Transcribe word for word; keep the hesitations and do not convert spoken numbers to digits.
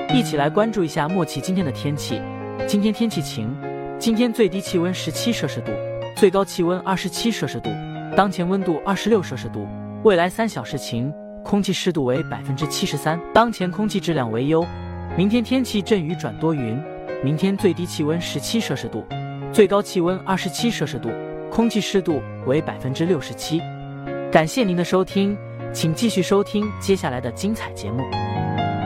一起来关注一下莫奇今天的天气。今天天气晴，今天最低气温十七摄氏度，最高气温二十七摄氏度，当前温度二十六摄氏度。未来三小时晴，空气湿度为百分之七十三，当前空气质量为优。明天天气阵雨转多云，明天最低气温十七摄氏度，最高气温二十七摄氏度，空气湿度为百分之六十七。感谢您的收听，请继续收听接下来的精彩节目。